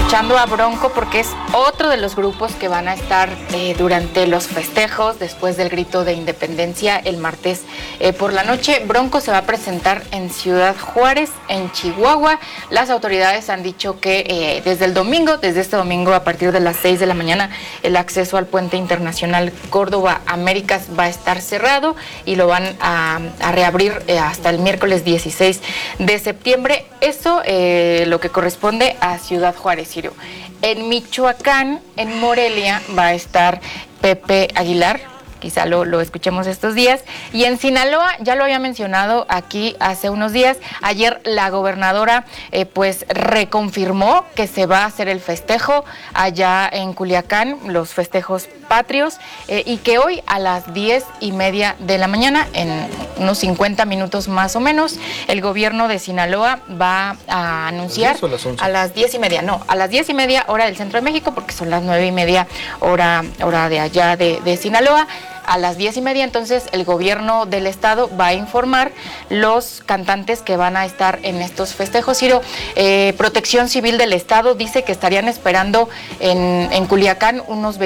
escuchando a Bronco porque es otro de los grupos que van a estar durante los festejos después del grito de independencia el martes por la noche. Bronco se va a presentar en Ciudad Juárez, en Chihuahua. Las autoridades han dicho que desde este domingo a partir de las 6 de la mañana, el acceso al puente internacional Córdoba Américas va a estar cerrado y lo van a reabrir hasta el miércoles 16 de septiembre. Eso lo que corresponde a Ciudad Juárez, Ciro. En Michoacán, en Morelia, va a estar Pepe Aguilar, quizá lo escuchemos estos días, y en Sinaloa, ya lo había mencionado aquí hace unos días, ayer la gobernadora pues reconfirmó que se va a hacer el festejo allá en Culiacán, los festejos patrios, y que hoy a las 10:30 de la mañana, en unos 50 minutos más o menos, el gobierno de Sinaloa va a anunciar a las 10:30, no, a las 10:30 hora del Centro de México, porque son las 9:30 hora de allá de Sinaloa. A las 10:30, entonces, el gobierno del estado va a informar los cantantes que van a estar en estos festejos. Ciro, Protección Civil del estado dice que estarían esperando en Culiacán unos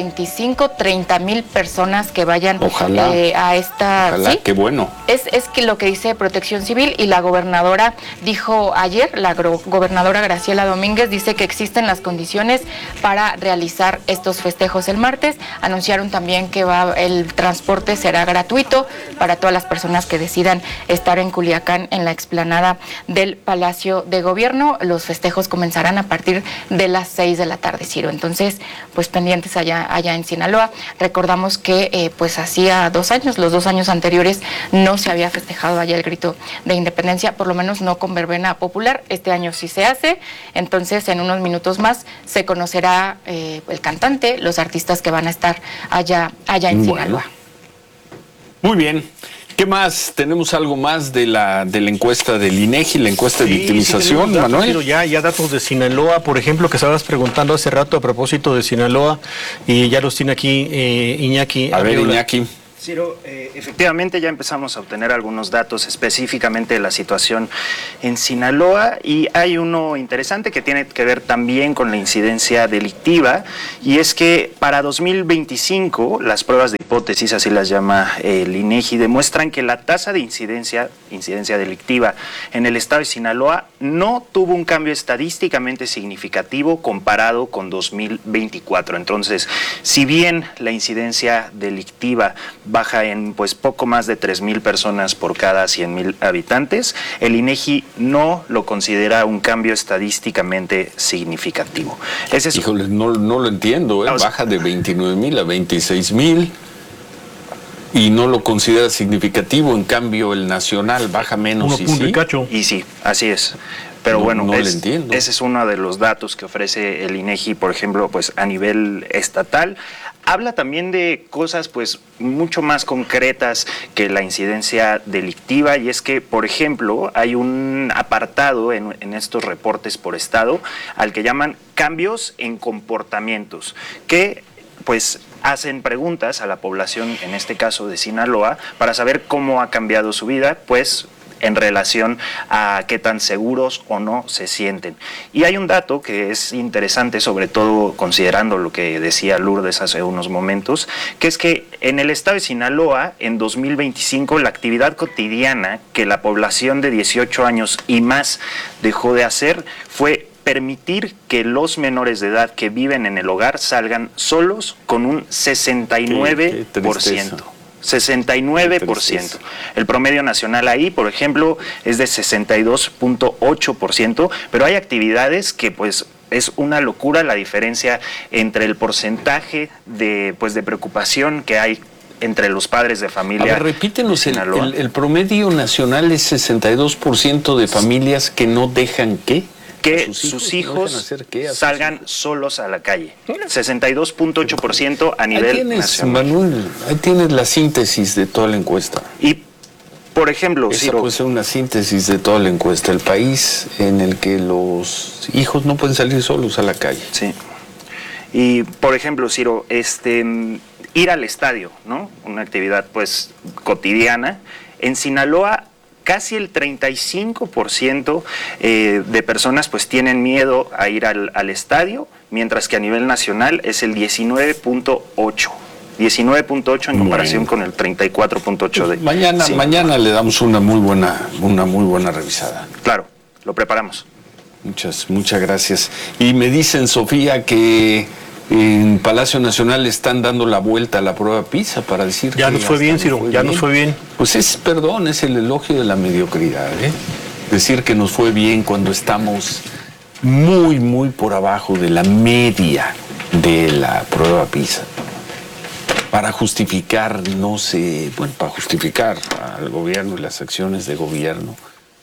30,000 personas que vayan a esta... Ojalá, ¿sí? Qué bueno. Es que lo que dice Protección Civil, y la gobernadora dijo ayer, la gobernadora Graciela Domínguez, dice que existen las condiciones para realizar estos festejos el martes. Anunciaron también que el transporte será gratuito para todas las personas que decidan estar en Culiacán, en la explanada del Palacio de Gobierno. Los festejos comenzarán a partir de las 6 de la tarde, Ciro. Entonces, pues pendientes allá en Sinaloa. Recordamos que pues hacía 2 años, los 2 años anteriores, no se había festejado allá el grito de independencia, por lo menos no con verbena popular. Este año sí se hace. Entonces, en unos minutos más se conocerá el cantante, los artistas que van a estar allá en Sinaloa. Muy bien. ¿Qué más? ¿Tenemos algo más de la encuesta del INEGI, la encuesta de victimización, datos, Manuel? Ya datos de Sinaloa, por ejemplo, que estabas preguntando hace rato a propósito de Sinaloa, y ya los tiene aquí Iñaki. A ver, Iñaki. Ciro, efectivamente ya empezamos a obtener algunos datos específicamente de la situación en Sinaloa, y hay uno interesante que tiene que ver también con la incidencia delictiva, y es que para 2025 las pruebas de hipótesis, así las llama el INEGI, demuestran que la tasa de incidencia delictiva en el estado de Sinaloa no tuvo un cambio estadísticamente significativo comparado con 2024. Entonces, si bien la incidencia delictiva baja en pues poco más de 3,000 personas por cada 100,000 habitantes, el INEGI no lo considera un cambio estadísticamente significativo. Híjole, no lo entiendo, baja de 29,000 a 26,000 y no lo considera significativo. En cambio, el nacional baja menos. Y sí, así es. Pero bueno, no entiendo. Ese es uno de los datos que ofrece el INEGI, por ejemplo, pues a nivel estatal. Habla también de cosas pues mucho más concretas que la incidencia delictiva, y es que, por ejemplo, hay un apartado en estos reportes por estado al que llaman cambios en comportamientos, que pues hacen preguntas a la población, en este caso de Sinaloa, para saber cómo ha cambiado su vida, pues en relación a qué tan seguros o no se sienten. Y hay un dato que es interesante, sobre todo considerando lo que decía Lourdes hace unos momentos, que es que en el estado de Sinaloa, en 2025, la actividad cotidiana que la población de 18 años y más dejó de hacer fue permitir que los menores de edad que viven en el hogar salgan solos, con un 69%. 69%. El promedio nacional ahí, por ejemplo, es de 62.8%, pero hay actividades que pues es una locura la diferencia entre el porcentaje de preocupación que hay entre los padres de familia. A ver, repítenos, el promedio nacional es 62% de familias que no dejan ¿qué? Que sus hijos salgan solos a la calle. 62.8% a nivel nacional. Manuel, ahí tienes la síntesis de toda la encuesta. Y, por ejemplo, esa Ciro, puede ser una síntesis de toda la encuesta. El país en el que los hijos no pueden salir solos a la calle. Sí. Y, por ejemplo, Ciro, ir al estadio, ¿no? Una actividad, pues, cotidiana. En Sinaloa casi el 35% de personas pues tienen miedo a ir al estadio, mientras que a nivel nacional es el 19.8 en comparación con el 34.8 de... Mañana le damos una muy buena revisada. Claro, lo preparamos. Muchas gracias. Y me dicen, Sofía, que en Palacio Nacional están dando la vuelta a la prueba PISA para decir ya que nos fue bien, Ciro, ya nos fue bien. Pues es el elogio de la mediocridad, ¿eh? Decir que nos fue bien cuando estamos muy por abajo de la media de la prueba PISA. Para justificar, para justificar al gobierno y las acciones de gobierno,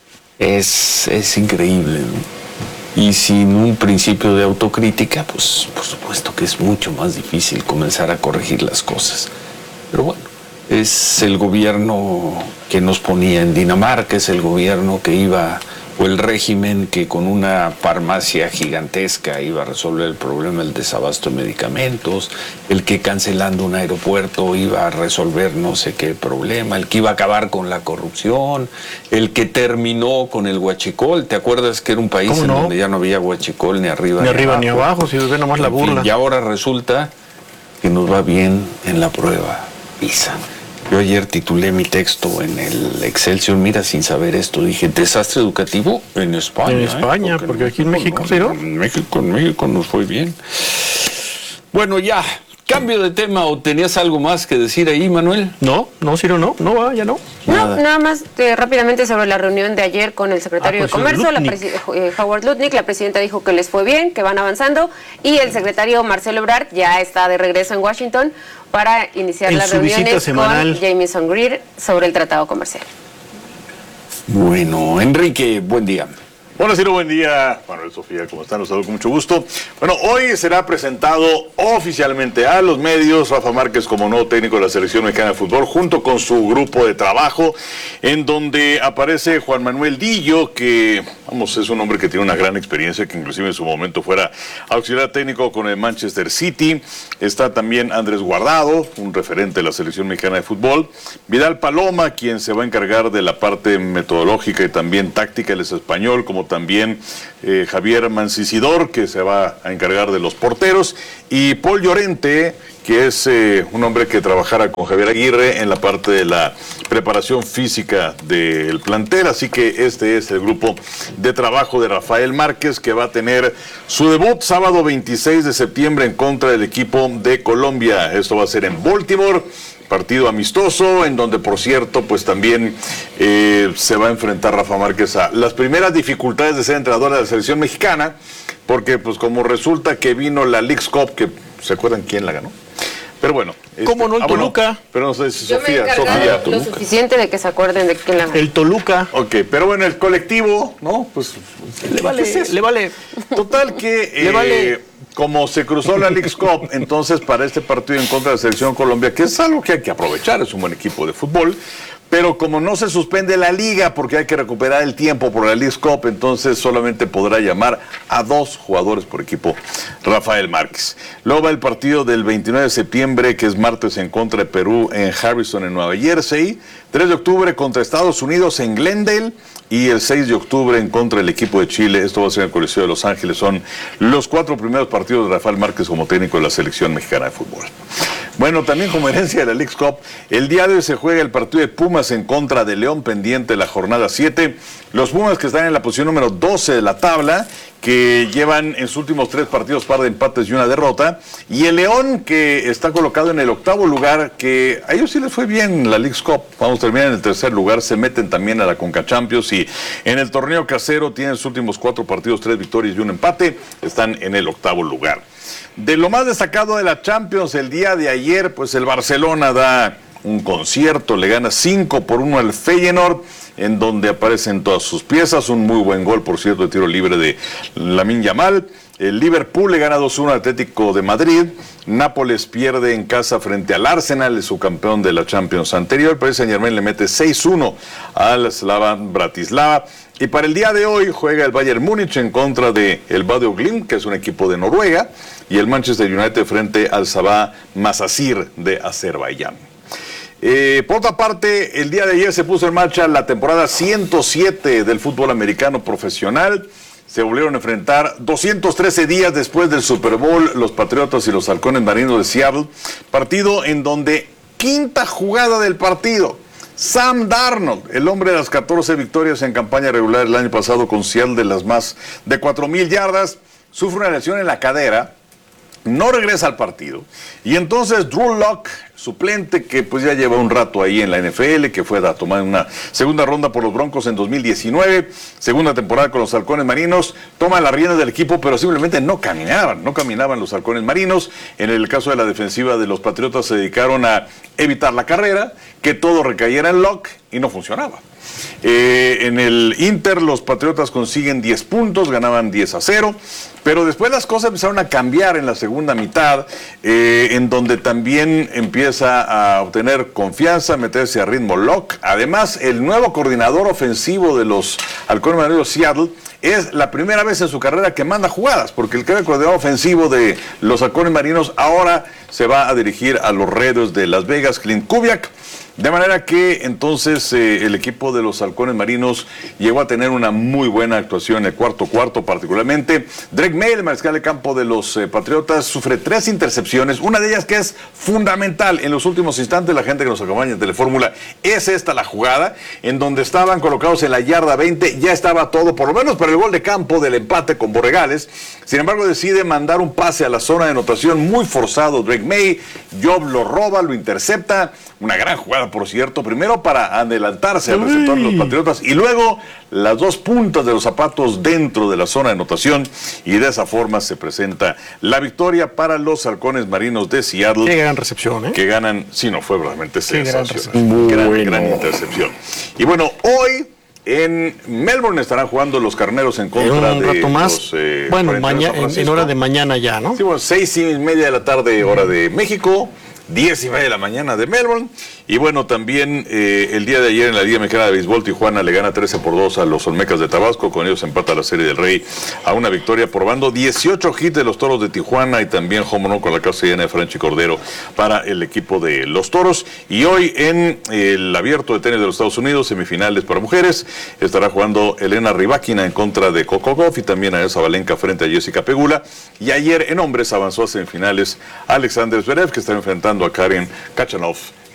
es increíble, ¿no? Y sin un principio de autocrítica, pues por supuesto que es mucho más difícil comenzar a corregir las cosas. Pero bueno, es el gobierno que nos ponía en Dinamarca, es el gobierno que iba, o el régimen que con una farmacia gigantesca iba a resolver el problema del desabasto de medicamentos, el que cancelando un aeropuerto iba a resolver no sé qué problema, el que iba a acabar con la corrupción, el que terminó con el huachicol. ¿Te acuerdas que era un país en donde ya no había huachicol ni arriba ni abajo, si ve nomás la burla? Y ahora resulta que nos va bien en la prueba PISA. Yo ayer titulé mi texto en el Excelsior, mira, sin saber esto, dije, desastre educativo en España. En España, porque aquí en México, ¿sí, no? En México nos fue bien. Bueno, ya, cambio de tema, ¿o tenías algo más que decir ahí, Manuel? No, Ciro, no, ya no. No, nada más rápidamente sobre la reunión de ayer con el secretario de Comercio, Howard Lutnick. La presidenta dijo que les fue bien, que van avanzando, y el secretario Marcelo Ebrard ya está de regreso en Washington para iniciar las reuniones con Jamieson Greer sobre el tratado comercial. Bueno, Enrique, buen día. Hola, Ciro, buen día. Manuel, Sofía, ¿cómo están? Los saludo con mucho gusto. Bueno, hoy será presentado oficialmente a los medios Rafa Márquez como nuevo técnico de la Selección Mexicana de Fútbol, junto con su grupo de trabajo, en donde aparece Juan Manuel Dillo, que, es un hombre que tiene una gran experiencia, que inclusive en su momento fuera auxiliar técnico con el Manchester City. Está también Andrés Guardado, un referente de la Selección Mexicana de Fútbol. Vidal Paloma, quien se va a encargar de la parte metodológica y también táctica, él es español, como también Javier Mancisidor, que se va a encargar de los porteros, y Paul Llorente, que es un hombre que trabajará con Javier Aguirre en la parte de la preparación física del plantel. Así que este es el grupo de trabajo de Rafael Márquez, que va a tener su debut sábado 26 de septiembre en contra del equipo de Colombia. Esto va a ser en Baltimore, partido amistoso, en donde, por cierto, pues también se va a enfrentar Rafa Márquez a las primeras dificultades de ser entrenador de la selección mexicana, porque pues como resulta que vino la Leagues Cup, que ¿se acuerdan quién la ganó? Pero bueno. ¿Cómo no el Toluca? Pero no sé si Yo Sofía. Lo suficiente de que se acuerden de quién la ganó. El Toluca. Ok, pero bueno, el colectivo, ¿no? Pues le vale. Total que le vale. Como se cruzó la Leagues Cup, entonces para este partido en contra de la Selección Colombia, que es algo que hay que aprovechar, es un buen equipo de fútbol, pero como no se suspende la liga porque hay que recuperar el tiempo por la Leagues Cup, entonces solamente podrá llamar a 2 jugadores por equipo Rafael Márquez. Luego va el partido del 29 de septiembre, que es martes, en contra de Perú en Harrison, en Nueva Jersey. 3 de octubre contra Estados Unidos en Glendale. Y el 6 de octubre en contra del equipo de Chile. Esto va a ser en el Coliseo de Los Ángeles. Son los 4 primeros partidos de Rafael Márquez como técnico de la Selección Mexicana de Fútbol. Bueno, también como herencia de la Leagues Cup, el día de hoy se juega el partido de Pumas en contra de León, pendiente de la jornada 7. Los Pumas, que están en la posición número 12 de la tabla, que llevan en sus últimos 3 partidos par de empates y una derrota, y el León, que está colocado en el 8º lugar, que a ellos sí les fue bien en la Leagues Cup. Vamos a terminar en el 3er lugar, se meten también a la Conca Champions, y en el torneo casero tienen sus últimos 4 partidos, 3 victorias y un empate, están en el 8º lugar. De lo más destacado de la Champions el día de ayer, pues el Barcelona da un concierto, le gana 5-1 al Feyenoord, en donde aparecen todas sus piezas. Un muy buen gol, por cierto, de tiro libre de Lamine Yamal. El Liverpool le gana 2-1 al Atlético de Madrid. Nápoles pierde en casa frente al Arsenal, es su campeón de la Champions anterior. Paris Saint-Germain le mete 6-1 al Slovan Bratislava. Y para el día de hoy juega el Bayern Múnich en contra de el Bodø Glimt, que es un equipo de Noruega, y el Manchester United frente al Sabah Masasir de Azerbaiyán. Por otra parte, el día de ayer se puso en marcha la temporada 107 del fútbol americano profesional. Se volvieron a enfrentar 213 días después del Super Bowl los Patriotas y los Halcones Marinos de Seattle. Partido en donde quinta jugada del partido, Sam Darnold, el hombre de las 14 victorias en campaña regular el año pasado con Seattle, de las más de 4,000 yardas, sufre una lesión en la cadera, no regresa al partido. Y entonces Drew Lock, suplente, que pues ya lleva un rato ahí en la NFL, que fue a tomar una segunda ronda por los Broncos en 2019, segunda temporada con los Halcones Marinos, toma las riendas del equipo, pero simplemente no caminaban los Halcones Marinos. En el caso de la defensiva de los Patriotas se dedicaron a evitar la carrera, que todo recayera en Lock, y no funcionaba. En el Inter los Patriotas consiguen 10 puntos, ganaban 10-0, pero después las cosas empezaron a cambiar en la segunda mitad, en donde también empieza a obtener confianza, meterse a ritmo Lock. Además, el nuevo coordinador ofensivo de los Halcones Marinos de Seattle es la primera vez en su carrera que manda jugadas, porque el que era el coordinador ofensivo de los Halcones Marinos ahora se va a dirigir a los Raiders de Las Vegas, Clint Kubiak. De manera que entonces el equipo de los Halcones Marinos llegó a tener una muy buena actuación en el cuarto particularmente. Drake May, el mariscal de campo de los Patriotas, sufre 3 intercepciones, una de ellas que es fundamental en los últimos instantes. La gente que nos acompaña en Telefórmula, es esta la jugada, en donde estaban colocados en la yarda 20, ya estaba todo, por lo menos para el gol de campo del empate con Borregales. Sin embargo, decide mandar un pase a la zona de anotación muy forzado Drake May. Job lo roba, lo intercepta. Una gran jugada, por cierto, primero para adelantarse al receptor de los Patriotas y luego las 2 puntas de los zapatos dentro de la zona de anotación, y de esa forma se presenta la victoria para los Halcones Marinos de Seattle. Qué gran recepción, ¿eh? Que ganan, sí, no, fue realmente sensacional. Bueno. Gran intercepción. Y bueno, hoy en Melbourne estarán jugando los Carneros en contra un de rato más. los Bueno, 42 en hora de mañana ya, ¿no? Sí, bueno, 6:30 de la tarde, hora de México, 10:30 de la mañana de Melbourne. Y bueno, también el día de ayer en la Liga Mexicana de Béisbol, Tijuana le gana 13-2 a los Olmecas de Tabasco. Con ellos empata la Serie del Rey a una victoria por bando. 18 hits de los Toros de Tijuana y también home run con la casa llena de Franchi Cordero para el equipo de los Toros. Y hoy en el Abierto de Tenis de los Estados Unidos, semifinales para mujeres, estará jugando Elena Rybakina en contra de Coco Gauff y también a Elsa Balenka frente a Jessica Pegula. Y ayer en hombres avanzó a semifinales Alexander Zverev, que está enfrentando a Karen Khachanov